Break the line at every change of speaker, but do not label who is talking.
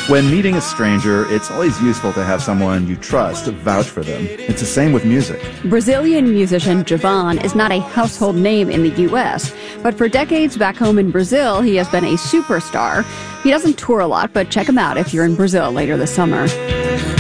When meeting a stranger, it's always useful to have someone you trust vouch for them. It's the same with music.
Brazilian musician Djavan is not a household name in the U.S., but for decades back home in Brazil, he has been a superstar. He doesn't tour a lot, but check him out if you're in Brazil later this summer.